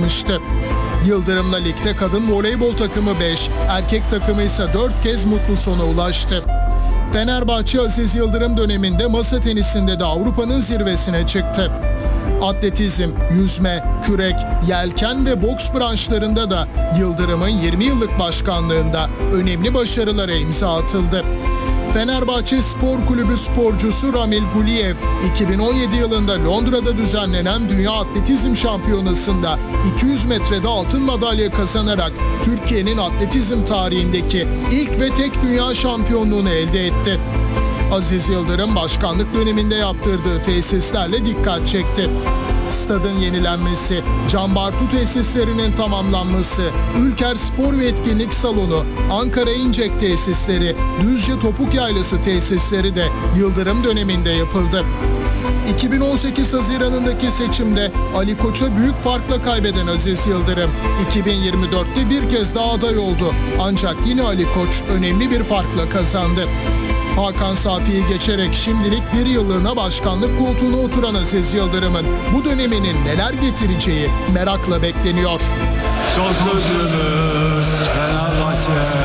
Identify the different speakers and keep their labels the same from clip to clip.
Speaker 1: almıştı. Yıldırım'la ligde kadın voleybol takımı 5, erkek takımı ise 4 kez mutlu sona ulaştı. Fenerbahçe Aziz Yıldırım döneminde masa tenisinde de Avrupa'nın zirvesine çıktı. Atletizm, yüzme, kürek, yelken ve boks branşlarında da Yıldırım'ın 20 yıllık başkanlığında önemli başarılara imza atıldı. Fenerbahçe Spor Kulübü sporcusu Ramil Guliyev, 2017 yılında Londra'da düzenlenen Dünya Atletizm Şampiyonası'nda 200 metrede altın madalya kazanarak Türkiye'nin atletizm tarihindeki ilk ve tek dünya şampiyonluğunu elde etti. Aziz Yıldırım başkanlık döneminde yaptırdığı tesislerle dikkat çekti. Stadın yenilenmesi, Can Bartu tesislerinin tamamlanması, Ülker Spor ve Etkinlik Salonu, Ankara İncek tesisleri, Düzce Topuk Yaylası tesisleri de Yıldırım döneminde yapıldı. 2018 Haziran'ındaki seçimde Ali Koç'a büyük farkla kaybeden Aziz Yıldırım, 2024'te bir kez daha aday oldu. Ancak yine Ali Koç önemli bir farkla kazandı. Hakan Safi'yi geçerek şimdilik bir yıllığına başkanlık koltuğuna oturan Aziz Yıldırım'ın bu döneminin neler getireceği merakla bekleniyor.
Speaker 2: Son sözünüz Fenerbahçe.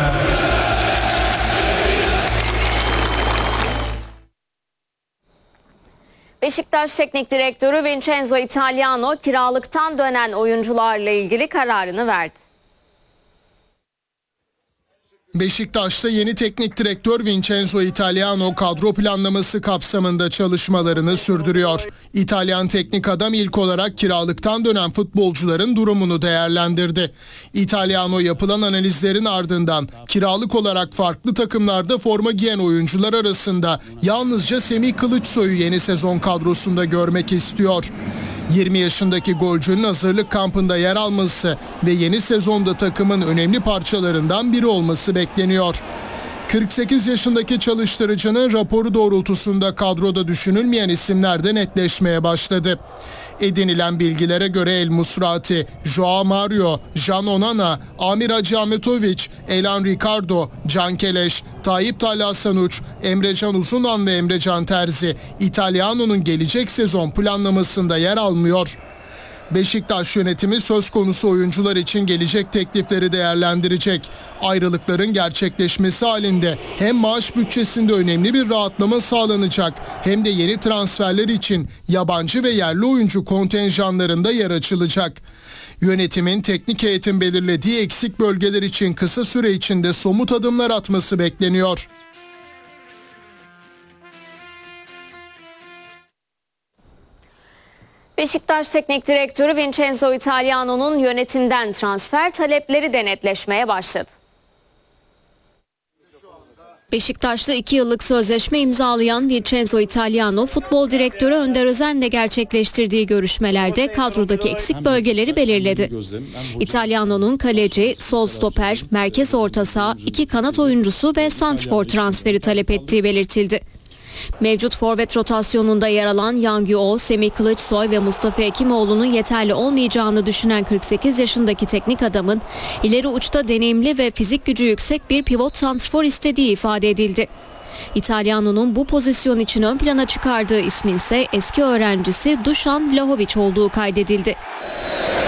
Speaker 3: Beşiktaş Teknik Direktörü Vincenzo Italiano kiralıktan dönen oyuncularla ilgili kararını verdi.
Speaker 1: Beşiktaş'ta yeni teknik direktör Vincenzo Italiano kadro planlaması kapsamında çalışmalarını sürdürüyor. İtalyan teknik adam ilk olarak kiralıktan dönen futbolcuların durumunu değerlendirdi. Italiano yapılan analizlerin ardından kiralık olarak farklı takımlarda forma giyen oyuncular arasında yalnızca Semih Kılıçsoy'u yeni sezon kadrosunda görmek istiyor. 20 yaşındaki golcünün hazırlık kampında yer alması ve yeni sezonda takımın önemli parçalarından biri olması bekleniyor. 48 yaşındaki çalıştırıcının raporu doğrultusunda kadroda düşünülmeyen isimler de netleşmeye başladı. Edinilen bilgilere göre El Musrati, Joao Mario, Jan Onana, Amir Hacı Ahmetoviç, Elan Ricardo, Can Keleş, Tayyip Talha Sanuç, Emrecan Uzunan ve Emrecan Terzi, İtalyano'nun gelecek sezon planlamasında yer almıyor. Beşiktaş yönetimi söz konusu oyuncular için gelecek teklifleri değerlendirecek. Ayrılıkların gerçekleşmesi halinde hem maaş bütçesinde önemli bir rahatlama sağlanacak hem de yeni transferler için yabancı ve yerli oyuncu kontenjanlarında yer açılacak. Yönetimin teknik heyetin belirlediği eksik bölgeler için kısa süre içinde somut adımlar atması bekleniyor.
Speaker 3: Beşiktaş Teknik Direktörü Vincenzo Italiano'nun yönetimden transfer talepleri de netleşmeye başladı. Beşiktaş'ta 2 yıllık sözleşme imzalayan Vincenzo Italiano, futbol direktörü Önder Özen'le gerçekleştirdiği görüşmelerde kadrodaki eksik bölgeleri belirledi. Italiano'nun kaleci, sol stoper, merkez orta saha, 2 kanat oyuncusu ve santrfor transferi talep ettiği belirtildi. Mevcut forvet rotasyonunda yer alan Yang-Yu, Semih Kılıçsoy ve Mustafa Hekimoğlu'nun yeterli olmayacağını düşünen 48 yaşındaki teknik adamın ileri uçta deneyimli ve fizik gücü yüksek bir pivot santrfor istediği ifade edildi. İtalyano'nun bu pozisyon için ön plana çıkardığı ismin ise eski öğrencisi Dušan Vlahović olduğu kaydedildi.